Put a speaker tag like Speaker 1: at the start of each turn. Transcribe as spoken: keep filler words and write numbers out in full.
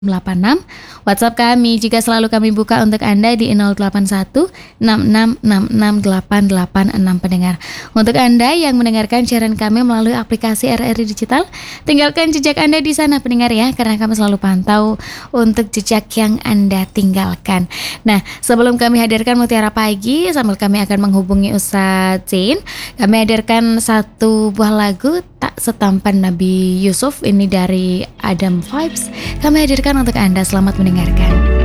Speaker 1: delapan enam. WhatsApp kami juga selalu kami buka untuk Anda di nol delapan satu enam enam enam enam delapan delapan enam pendengar. Untuk Anda yang mendengarkan siaran kami melalui aplikasi R R I Digital, tinggalkan jejak Anda di sana pendengar ya, karena kami selalu pantau untuk jejak yang Anda tinggalkan. Nah, sebelum kami hadirkan Mutiara Pagi, sambil kami akan menghubungi Ustadz Zain, kami hadirkan satu buah lagu Tak Setampan Nabi Yusuf, ini dari Adam Vibes. Kami hadirkan untuk Anda, selamat mendengarkan.